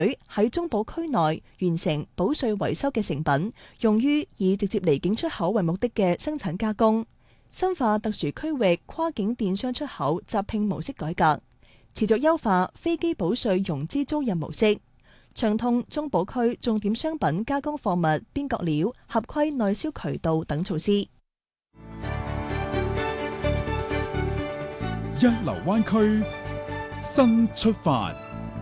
喺中保區內完成保稅維修嘅成品，用於以直接離境出口為目的嘅生產加工，深化特殊區域跨境電商出口集聘模式改革，持續優化飛機保稅融資租賃模式，暢通中保區重點商品加工貨物邊角料合規內銷渠道等措施。 一流灣區，新出發。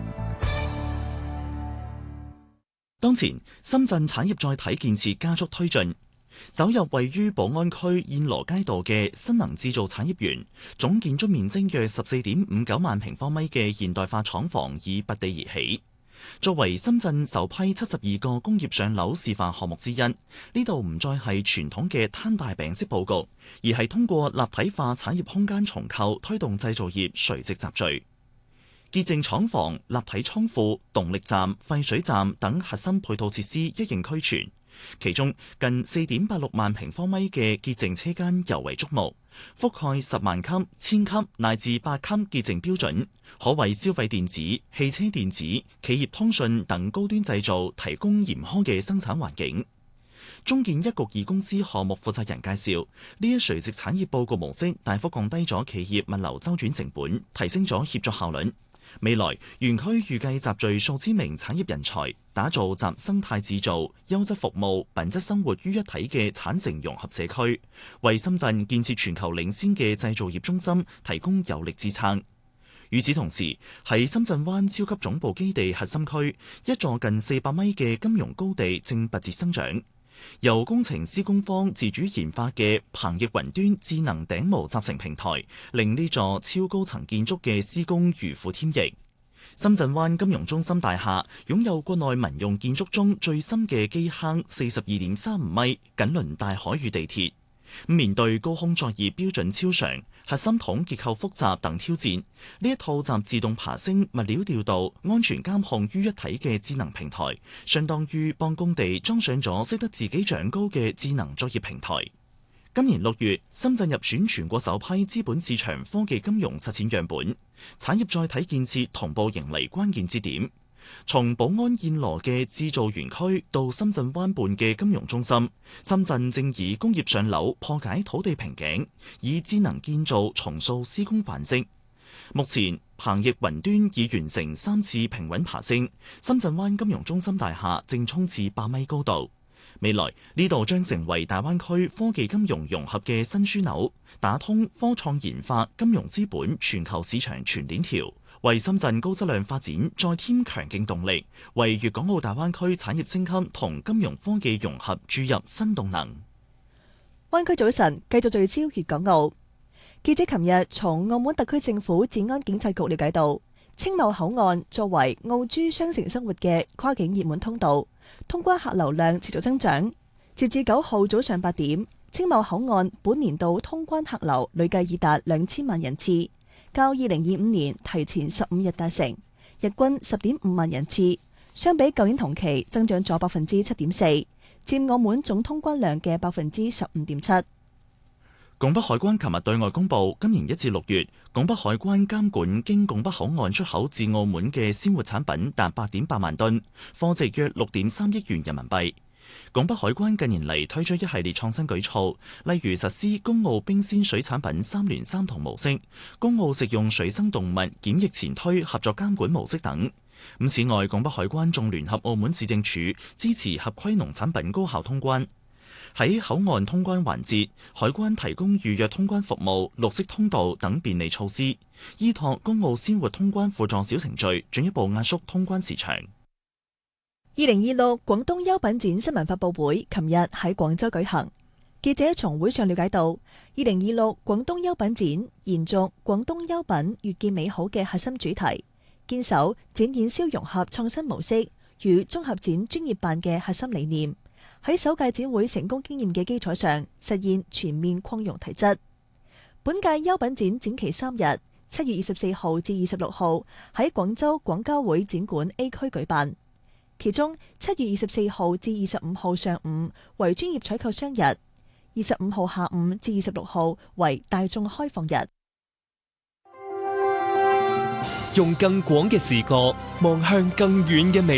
當前深圳產業載體建設加速推進，走入位於寶安區燕羅街道嘅新能製造產業園，總建築面積約14.59萬平方米嘅現代化廠房已拔地而起。作為深圳首批72個工業上樓示範項目之一，呢度唔再係傳統嘅攤大餅式佈局，而係通過立體化產業空間重構推動製造業垂直集聚。潔淨廠房、立體倉庫、動力站、廢水站等核心配套設施一應俱全，其中近4.86萬平方米嘅潔淨車間尤為矚目，覆蓋10萬級、1000級乃至8級潔淨標準，可為消費電子、汽車電子、企業通訊等高端製造提供嚴苛嘅生產環境。中建一局2公司項目負責人介紹，呢一垂直產業佈局模式大幅降低咗企業物流周轉成本，提升咗協作效率。未來園區預計集聚數千名產業人才，打造集生態製造、優質服務、品質生活於一體嘅產城融合社區，為深圳建設全球領先嘅製造業中心提供有力支撐。與此同時，喺深圳灣超級總部基地核心區，一座近400米嘅金融高地正拔節生長。由工程施工方自主研發嘅鵬翼雲端智能頂模集成平台，令呢座超高層建築嘅施工如虎添翼。深圳灣金融中心大廈擁有國內民用建築中最深嘅基坑，42.35米，緊鄰大海與地鐵。面對高空作業標準超常、核心筒結構複雜等挑戰，呢一套集自動爬升、物料調度、安全監控於一體嘅智能平台，相當於幫工地裝上咗識得自己長高嘅智能作業平台。今年6月，深圳入選全國首批資本市場科技金融實踐樣本，產業載體建設同步迎嚟關鍵節點。從寶安燕羅嘅製造園區到深圳灣畔嘅金融中心，深圳正以工業上樓破解土地瓶頸，以智能建造重塑施工範式。目前，鵬翼雲端已完成3次平穩爬升，深圳灣金融中心大廈正衝刺8米高度。未來呢度將成為大灣區科技金融融合嘅新樞紐，打通科創研發、金融資本全球市場全鏈條，為深圳高質量發展再添強勁動力，為粵港澳大灣區產業升級同金融科技融合注入新動能。 灣區早晨，繼續聚焦粵港澳。記者琴日從澳門特區政府治安警察局了解到，青茂口岸作為澳珠雙城生活嘅跨境熱門通道，通關客流量持續增長。截至9號早上8點，青茂口岸本年度通關客流累計已達2000萬人次，較2025年提前15日達成，日均10.5萬人次，相比舊年同期增長咗7.4%，佔澳門總通關量嘅15.7%。 拱北海關琴日對外公佈，今年1至6月，拱北海關監管經拱北口岸出口至澳門嘅鮮活產品達8.8萬噸，貨值約6.3億元人民幣。拱北海關近年嚟推出一系列創新舉措，例如實施公澳冰鮮水產品3聯3同模式、公澳食用水生動物檢疫前推合作監管模式等。此外，拱北海關仲聯合澳門市政署支持合規農產品高效通關。喺口岸通關環節，海關提供預約通關服務、綠色通道等便利措施，依託公澳鮮活通關輔助小程序，進一步壓縮通關時長。 2026廣東優品展新聞發佈會琴日喺廣州舉行，記者從會上了解到，2026廣東優品展延續廣東優品越見美好嘅核心主題，堅守展演銷融合創新模式與綜合展專業辦嘅核心理念。喺首屆展會成功經驗嘅基礎上，實現全面擴容提質。本屆優品展展期3日，7月24號至26號喺廣州廣交會展館 A 區舉辦。其中7月24號至25號上午為專業採購商日，25號下午至26號為大眾開放日。 用更廣嘅視覺望向更遠嘅未來。